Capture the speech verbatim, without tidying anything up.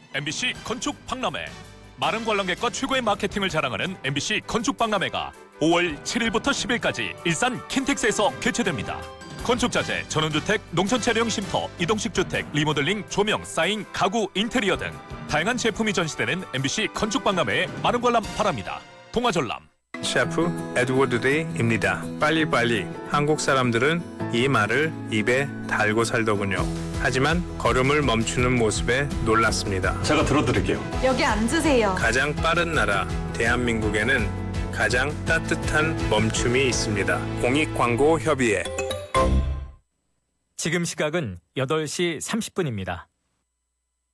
엠비씨 건축 박람회. 많은 관람객과 최고의 마케팅을 자랑하는 엠비씨 건축 박람회가 오월 칠일부터 십일까지 일산 킨텍스에서 개최됩니다. 건축자재, 전원주택, 농촌차량 쉼터, 이동식 주택, 리모델링, 조명, 사인, 가구, 인테리어 등 다양한 제품이 전시되는 엠비씨 건축 박람회에 많은 관람 바랍니다. 동아전람. 셰프 에드워드 데이입니다. 빨리빨리. 한국 사람들은 이 말을 입에 달고 살더군요. 하지만 걸음을 멈추는 모습에 놀랐습니다. 제가 들어드릴게요. 여기 앉으세요. 가장 빠른 나라 대한민국에는 가장 따뜻한 멈춤이 있습니다. 공익광고협의회. 지금 시각은 여덟 시 삼십 분입니다.